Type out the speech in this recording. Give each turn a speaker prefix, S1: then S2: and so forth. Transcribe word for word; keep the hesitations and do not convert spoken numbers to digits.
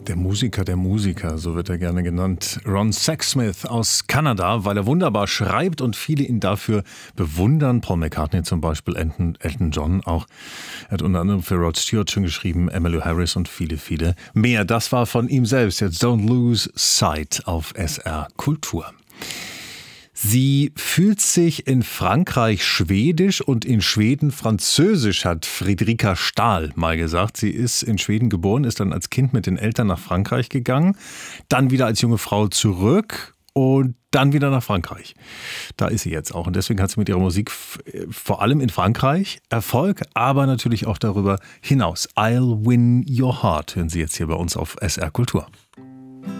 S1: Der Musiker der Musiker, so wird er gerne genannt. Ron Sexsmith aus Kanada, weil er wunderbar schreibt und viele ihn dafür bewundern. Paul McCartney zum Beispiel, Elton, Elton John auch. Er hat unter anderem für Rod Stewart schon geschrieben, Emmylou Harris und viele, viele mehr. Das war von ihm selbst. Jetzt Don't Lose Sight auf S R Kultur. Sie fühlt sich in Frankreich schwedisch und in Schweden französisch, hat Friederike Stahl mal gesagt. Sie ist in Schweden geboren, ist dann als Kind mit den Eltern nach Frankreich gegangen, dann wieder als junge Frau zurück und dann wieder nach Frankreich. Da ist sie jetzt auch und deswegen hat sie mit ihrer Musik vor allem in Frankreich Erfolg, aber natürlich auch darüber hinaus. I'll Win Your Heart hören Sie jetzt hier bei uns auf S R Kultur.